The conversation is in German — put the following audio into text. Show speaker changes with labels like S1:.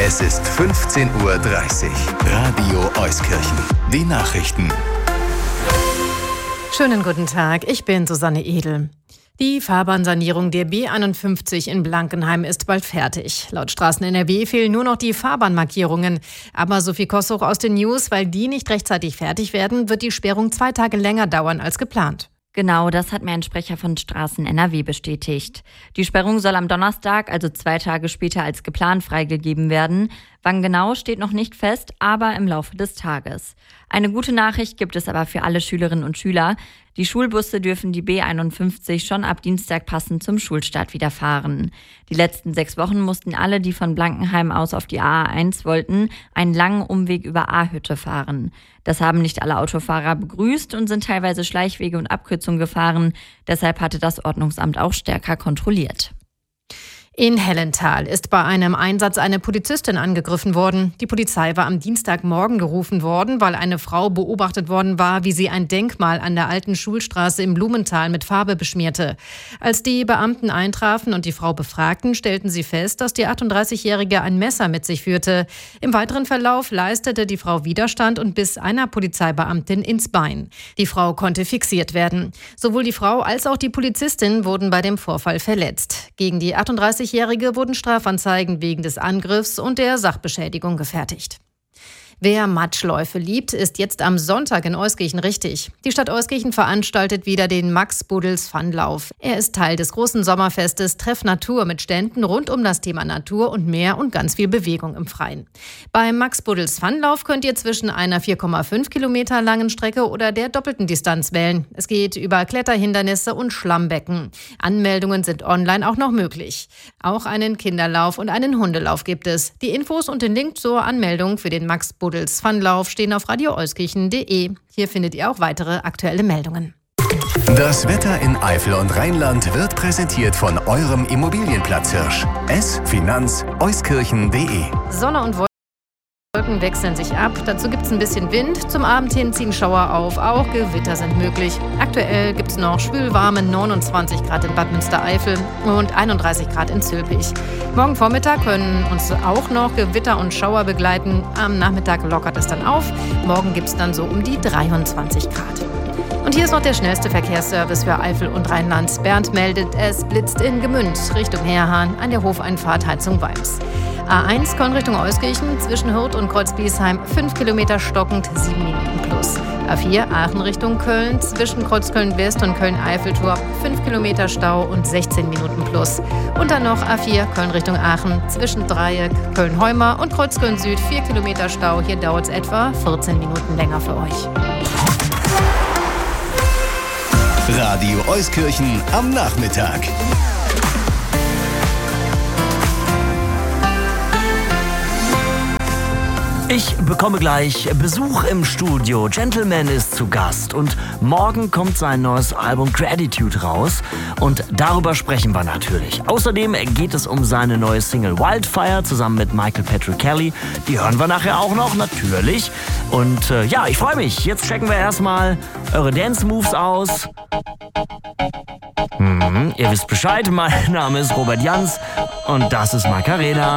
S1: Es ist 15:30 Uhr. Radio Euskirchen. Die Nachrichten.
S2: Schönen guten Tag, ich bin Susanne Edel. Die Fahrbahnsanierung der B51 in Blankenheim ist bald fertig. Laut Straßen NRW fehlen nur noch die Fahrbahnmarkierungen. Aber Sophie Kossuch aus den News, weil die nicht rechtzeitig fertig werden, wird die Sperrung 2 Tage länger dauern als geplant.
S3: Genau, das hat mir ein Sprecher von Straßen NRW bestätigt. Die Sperrung soll am Donnerstag, also 2 Tage später als geplant, freigegeben werden. Wann genau, steht noch nicht fest, aber im Laufe des Tages. Eine gute Nachricht gibt es aber für alle Schülerinnen und Schüler. Die Schulbusse dürfen die B51 schon ab Dienstag passend zum Schulstart wieder fahren. Die letzten 6 Wochen mussten alle, die von Blankenheim aus auf die A1 wollten, einen langen Umweg über Ahütte fahren. Das haben nicht alle Autofahrer begrüßt und sind teilweise Schleichwege und Abkürzungen gefahren. Deshalb hatte das Ordnungsamt auch stärker kontrolliert.
S2: In Hellenthal ist bei einem Einsatz eine Polizistin angegriffen worden. Die Polizei war am Dienstagmorgen gerufen worden, weil eine Frau beobachtet worden war, wie sie ein Denkmal an der alten Schulstraße im Blumenthal mit Farbe beschmierte. Als die Beamten eintrafen und die Frau befragten, stellten sie fest, dass die 38-Jährige ein Messer mit sich führte. Im weiteren Verlauf leistete die Frau Widerstand und biss einer Polizeibeamtin ins Bein. Die Frau konnte fixiert werden. Sowohl die Frau als auch die Polizistin wurden bei dem Vorfall verletzt. Gegen die 38-Jährige wurden Strafanzeigen wegen des Angriffs und der Sachbeschädigung gefertigt. Wer Matschläufe liebt, ist jetzt am Sonntag in Euskirchen richtig. Die Stadt Euskirchen veranstaltet wieder den Max-Buddels-Funlauf. Er ist Teil des großen Sommerfestes Treff Natur mit Ständen rund um das Thema Natur und Meer und ganz viel Bewegung im Freien. Beim Max-Buddels-Funlauf könnt ihr zwischen einer 4,5 Kilometer langen Strecke oder der doppelten Distanz wählen. Es geht über Kletterhindernisse und Schlammbecken. Anmeldungen sind online auch noch möglich. Auch einen Kinderlauf und einen Hundelauf gibt es. Die Infos und den Link zur Anmeldung für den Max-Buddels Funlauf stehen auf radioeuskirchen.de. Hier findet ihr auch weitere aktuelle Meldungen.
S1: Das Wetter in Eifel und Rheinland wird präsentiert von eurem Immobilienplatzhirsch. finanz-euskirchen.de.
S2: Sonne und Wolken wechseln sich ab. Dazu gibt es ein bisschen Wind. Zum Abend hin ziehen Schauer auf. Auch Gewitter sind möglich. Aktuell gibt es noch schwülwarme 29 Grad in Bad Münstereifel und 31 Grad in Zülpich. Morgen Vormittag können uns auch noch Gewitter und Schauer begleiten. Am Nachmittag lockert es dann auf. Morgen gibt es dann so um die 23 Grad. Und hier ist noch der schnellste Verkehrsservice für Eifel und Rheinland. Bernd meldet, es blitzt in Gemünd Richtung Herrhahn an der Hofeinfahrt Heizung Weims. A1 Köln Richtung Euskirchen zwischen Hürth und Kreuzbliesheim 5 Kilometer stockend, 7 Minuten plus. A4 Aachen Richtung Köln zwischen Kreuzköln West und Köln-Eiffeltor 5 Kilometer Stau und 16 Minuten plus. Und dann noch A4 Köln Richtung Aachen zwischen Dreieck Köln-Heumer und Kreuzköln Süd 4 Kilometer Stau. Hier dauert es etwa 14 Minuten länger für euch.
S1: Radio Euskirchen am Nachmittag.
S4: Ich bekomme gleich Besuch im Studio. Gentleman ist zu Gast und morgen kommt sein neues Album Gratitude raus und darüber sprechen wir natürlich. Außerdem geht es um seine neue Single Wildfire zusammen mit Michael Patrick Kelly. Die hören wir nachher auch noch, natürlich. Und ja, ich freue mich. Jetzt checken wir erstmal eure Dance-Moves aus. Ihr wisst Bescheid, mein Name ist Robert Jans und das ist Macarena.